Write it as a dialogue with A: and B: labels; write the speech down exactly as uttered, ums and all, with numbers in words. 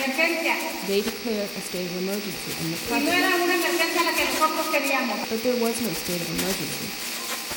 A: emergencia.
B: They declared a state of emergency in the
A: Y no
B: country,
A: era una emergencia la que nosotros queríamos.
B: but there was no state of emergency.